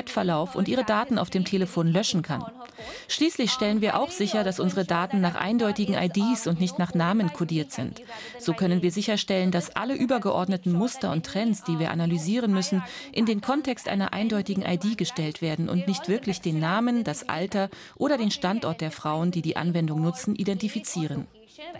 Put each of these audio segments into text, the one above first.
Chatverlauf und ihre Daten auf dem Telefon löschen kann. Schließlich stellen wir auch sicher, dass unsere Daten nach eindeutigen IDs und nicht nach Namen kodiert sind. So können wir sicherstellen, dass alle übergeordneten Muster und Trends, die wir analysieren müssen, in den Kontext einer eindeutigen ID gestellt werden und nicht wirklich den Namen, das Alter oder den Standort der Frauen, die die Anwendung nutzen, identifizieren.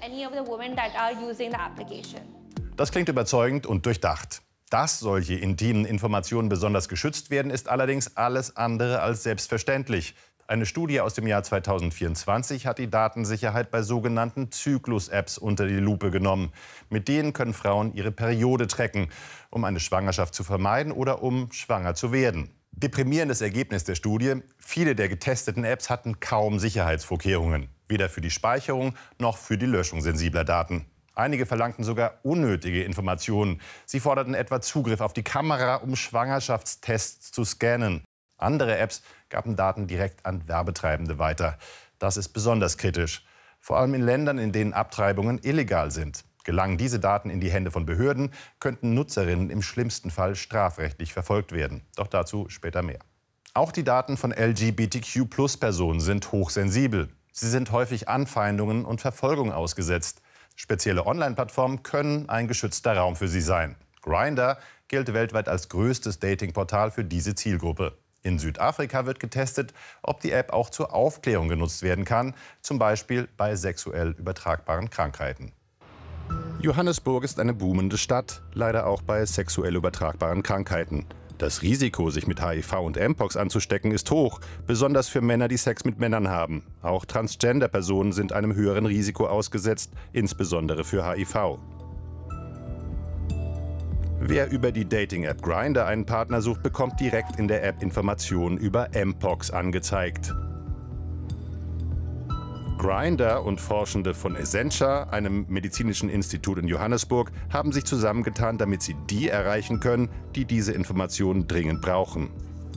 Das klingt überzeugend und durchdacht. Dass solche intimen Informationen besonders geschützt werden, ist allerdings alles andere als selbstverständlich. Eine Studie aus dem Jahr 2024 hat die Datensicherheit bei sogenannten Zyklus-Apps unter die Lupe genommen. Mit denen können Frauen ihre Periode tracken, um eine Schwangerschaft zu vermeiden oder um schwanger zu werden. Deprimierendes Ergebnis der Studie: Viele der getesteten Apps hatten kaum Sicherheitsvorkehrungen. Weder für die Speicherung noch für die Löschung sensibler Daten. Einige verlangten sogar unnötige Informationen. Sie forderten etwa Zugriff auf die Kamera, um Schwangerschaftstests zu scannen. Andere Apps gaben Daten direkt an Werbetreibende weiter. Das ist besonders kritisch. Vor allem in Ländern, in denen Abtreibungen illegal sind. Gelangen diese Daten in die Hände von Behörden, könnten Nutzerinnen im schlimmsten Fall strafrechtlich verfolgt werden. Doch dazu später mehr. Auch die Daten von LGBTQ+-Personen sind hochsensibel. Sie sind häufig Anfeindungen und Verfolgung ausgesetzt. Spezielle Online-Plattformen können ein geschützter Raum für sie sein. Grindr gilt weltweit als größtes Datingportal für diese Zielgruppe. In Südafrika wird getestet, ob die App auch zur Aufklärung genutzt werden kann, zum Beispiel bei sexuell übertragbaren Krankheiten. Johannesburg ist eine boomende Stadt, leider auch bei sexuell übertragbaren Krankheiten. Das Risiko, sich mit HIV und Mpox anzustecken, ist hoch, besonders für Männer, die Sex mit Männern haben. Auch Transgender-Personen sind einem höheren Risiko ausgesetzt, insbesondere für HIV. Wer über die Dating-App Grindr einen Partner sucht, bekommt direkt in der App Informationen über Mpox angezeigt. Grindr und Forschende von Essentia, einem medizinischen Institut in Johannesburg, haben sich zusammengetan, damit sie die erreichen können, die diese Informationen dringend brauchen.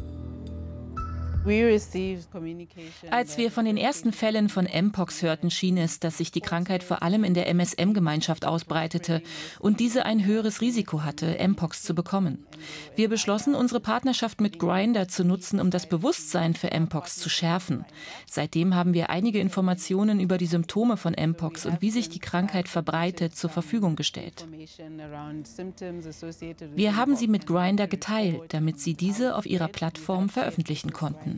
Als wir von den ersten Fällen von Mpox hörten, schien es, dass sich die Krankheit vor allem in der MSM-Gemeinschaft ausbreitete und diese ein höheres Risiko hatte, Mpox zu bekommen. Wir beschlossen, unsere Partnerschaft mit Grindr zu nutzen, um das Bewusstsein für Mpox zu schärfen. Seitdem haben wir einige Informationen über die Symptome von Mpox und wie sich die Krankheit verbreitet zur Verfügung gestellt. Wir haben sie mit Grindr geteilt, damit sie diese auf ihrer Plattform veröffentlichen konnten.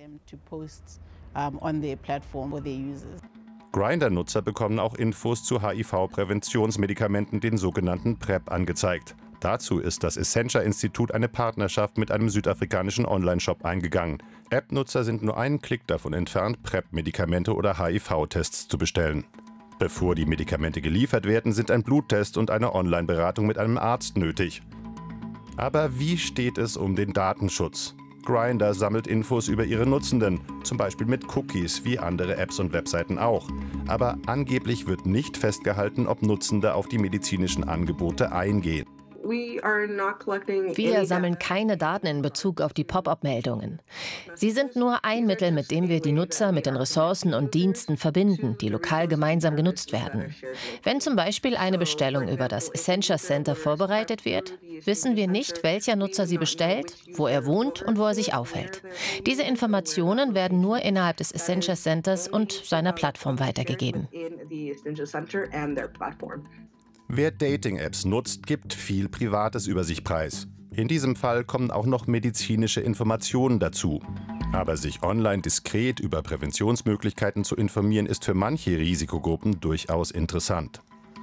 Grindr-Nutzer bekommen auch Infos zu HIV-Präventionsmedikamenten, den sogenannten PrEP, angezeigt. Dazu ist das Essentia-Institut eine Partnerschaft mit einem südafrikanischen Online-Shop eingegangen. App-Nutzer sind nur einen Klick davon entfernt, PrEP-Medikamente oder HIV-Tests zu bestellen. Bevor die Medikamente geliefert werden, sind ein Bluttest und eine Online-Beratung mit einem Arzt nötig. Aber wie steht es um den Datenschutz? Grindr sammelt Infos über ihre Nutzenden, zum Beispiel mit Cookies, wie andere Apps und Webseiten auch. Aber angeblich wird nicht festgehalten, ob Nutzende auf die medizinischen Angebote eingehen. Wir sammeln keine Daten in Bezug auf die Pop-up-Meldungen. Sie sind nur ein Mittel, mit dem wir die Nutzer mit den Ressourcen und Diensten verbinden, die lokal gemeinsam genutzt werden. Wenn zum Beispiel eine Bestellung über das Essentia Center vorbereitet wird, wissen wir nicht, welcher Nutzer sie bestellt, wo er wohnt und wo er sich aufhält. Diese Informationen werden nur innerhalb des Essentia Centers und seiner Plattform weitergegeben. Wer Dating-Apps nutzt, gibt viel Privates über sich preis. In diesem Fall kommen auch noch medizinische Informationen dazu. Aber sich online diskret über Präventionsmöglichkeiten zu informieren, ist für manche Risikogruppen durchaus interessant.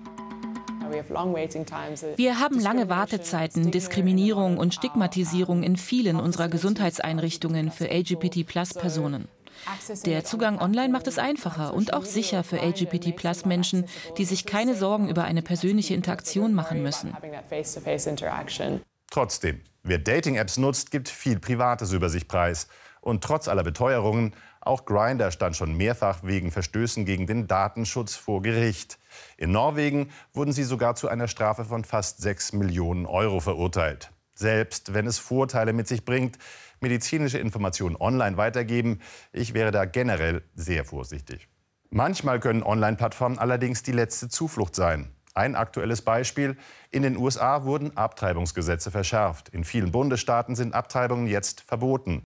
Wir haben lange Wartezeiten, Diskriminierung und Stigmatisierung in vielen unserer Gesundheitseinrichtungen für LGBT+-Personen. Der Zugang online macht es einfacher und auch sicher für LGBT+-Menschen, die sich keine Sorgen über eine persönliche Interaktion machen müssen. Trotzdem, wer Dating-Apps nutzt, gibt viel Privates über sich preis. Und trotz aller Beteuerungen, auch Grindr stand schon mehrfach wegen Verstößen gegen den Datenschutz vor Gericht. In Norwegen wurden sie sogar zu einer Strafe von fast 6 Millionen Euro verurteilt. Selbst wenn es Vorteile mit sich bringt, medizinische Informationen online weitergeben, ich wäre da generell sehr vorsichtig. Manchmal können Online-Plattformen allerdings die letzte Zuflucht sein. Ein aktuelles Beispiel: In den USA wurden Abtreibungsgesetze verschärft. In vielen Bundesstaaten sind Abtreibungen jetzt verboten.